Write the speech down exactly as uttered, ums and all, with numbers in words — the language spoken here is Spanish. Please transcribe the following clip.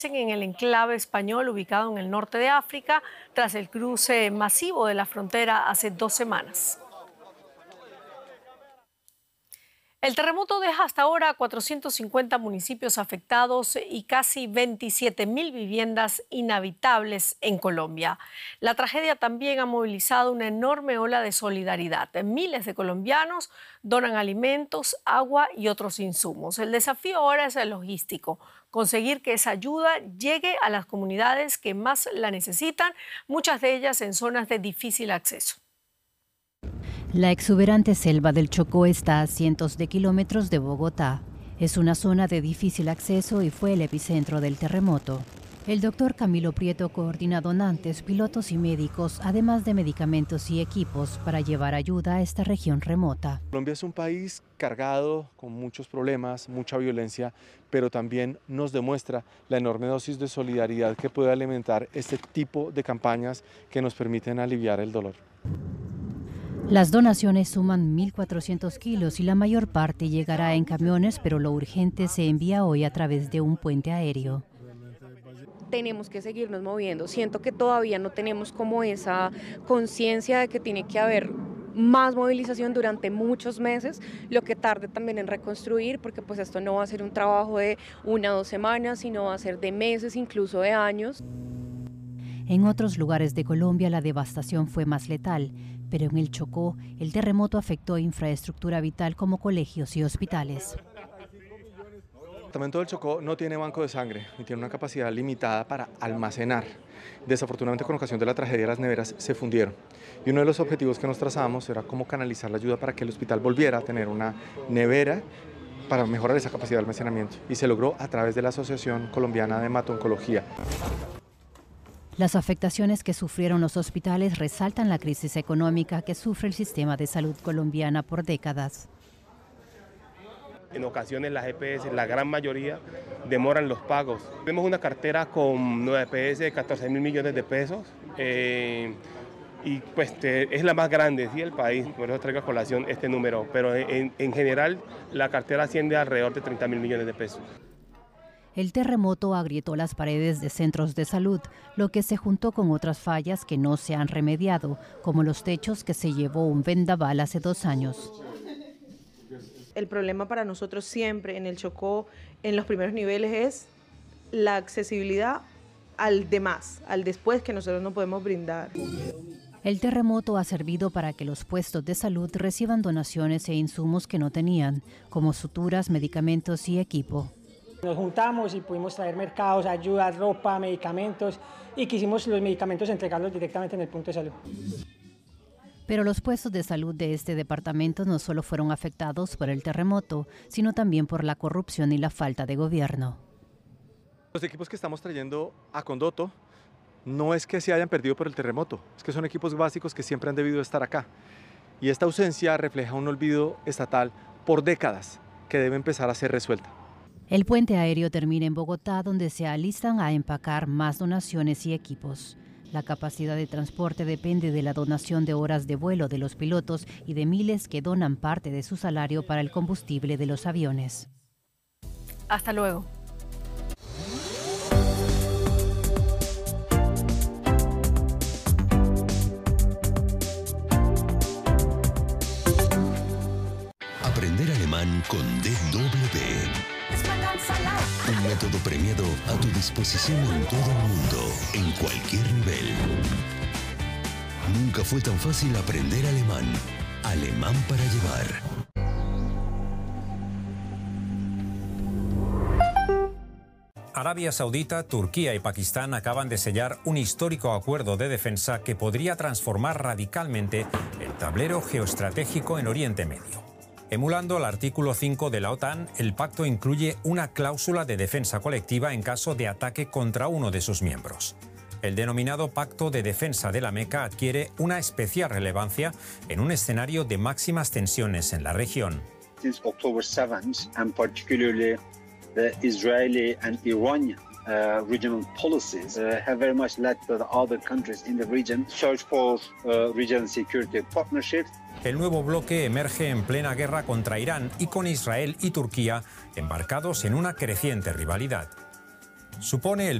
En el enclave español ubicado en el norte de África, tras el cruce masivo de la frontera hace dos semanas. El terremoto deja hasta ahora cuatrocientos cincuenta municipios afectados y casi veintisiete mil viviendas inhabitables en Colombia. La tragedia también ha movilizado una enorme ola de solidaridad. Miles de colombianos donan alimentos, agua y otros insumos. El desafío ahora es el logístico, conseguir que esa ayuda llegue a las comunidades que más la necesitan, muchas de ellas en zonas de difícil acceso. La exuberante selva del Chocó está a cientos de kilómetros de Bogotá. Es una zona de difícil acceso y fue el epicentro del terremoto. El doctor Camilo Prieto coordina donantes, pilotos y médicos, además de medicamentos y equipos para llevar ayuda a esta región remota. Colombia es un país cargado con muchos problemas, mucha violencia, pero también nos demuestra la enorme dosis de solidaridad que puede alimentar este tipo de campañas que nos permiten aliviar el dolor. Las donaciones suman mil cuatrocientos kilos y la mayor parte llegará en camiones, pero lo urgente se envía hoy a través de un puente aéreo. Tenemos que seguirnos moviendo. Siento que todavía no tenemos como esa conciencia de que tiene que haber más movilización durante muchos meses, lo que tarde también en reconstruir, porque pues esto no va a ser un trabajo de una o dos semanas, sino va a ser de meses, incluso de años. En otros lugares de Colombia la devastación fue más letal, pero en el Chocó el terremoto afectó infraestructura vital como colegios y hospitales. El departamento del Chocó no tiene banco de sangre y tiene una capacidad limitada para almacenar. Desafortunadamente, con ocasión de la tragedia, las neveras se fundieron. Y uno de los objetivos que nos trazamos era cómo canalizar la ayuda para que el hospital volviera a tener una nevera para mejorar esa capacidad de almacenamiento. Y se logró a través de la Asociación Colombiana de Hemato-Oncología. Las afectaciones que sufrieron los hospitales resaltan la crisis económica que sufre el sistema de salud colombiana por décadas. En ocasiones las E P S, la gran mayoría, demoran los pagos. Tenemos una cartera con nueve E P S de catorce mil millones de pesos eh, y pues te, es la más grande ¿sí? del país, por eso traigo a colación este número, pero en, en general la cartera asciende a alrededor de treinta mil millones de pesos. El terremoto agrietó las paredes de centros de salud, lo que se juntó con otras fallas que no se han remediado, como los techos que se llevó un vendaval hace dos años. El problema para nosotros siempre en el Chocó, en los primeros niveles, es la accesibilidad al demás, al después que nosotros no podemos brindar. El terremoto ha servido para que los puestos de salud reciban donaciones e insumos que no tenían, como suturas, medicamentos y equipo. Nos juntamos y pudimos traer mercados, ayudas, ropa, medicamentos y quisimos los medicamentos entregarlos directamente en el punto de salud. Pero los puestos de salud de este departamento no solo fueron afectados por el terremoto, sino también por la corrupción y la falta de gobierno. Los equipos que estamos trayendo a Condoto no es que se hayan perdido por el terremoto, es que son equipos básicos que siempre han debido estar acá. Y esta ausencia refleja un olvido estatal por décadas que debe empezar a ser resuelta. El puente aéreo termina en Bogotá, donde se alistan a empacar más donaciones y equipos. La capacidad de transporte depende de la donación de horas de vuelo de los pilotos y de miles que donan parte de su salario para el combustible de los aviones. Hasta luego. Aprender alemán con D W. Un método premiado a tu disposición en todo el mundo, en cualquier nivel. Nunca fue tan fácil aprender alemán. Alemán para llevar. Arabia Saudita, Turquía y Pakistán acaban de sellar un histórico acuerdo de defensa que podría transformar radicalmente el tablero geoestratégico en Oriente Medio. Emulando el artículo cinco de la OTAN, el pacto incluye una cláusula de defensa colectiva en caso de ataque contra uno de sus miembros. El denominado Pacto de Defensa de la Meca adquiere una especial relevancia en un escenario de máximas tensiones en la región. Since October seventh, and particularly the Israeli and Iranian uh, regional policies uh, have very much led to the other countries in the region search for uh, regional security partnerships. El nuevo bloque emerge en plena guerra contra Irán y con Israel y Turquía embarcados en una creciente rivalidad. supone el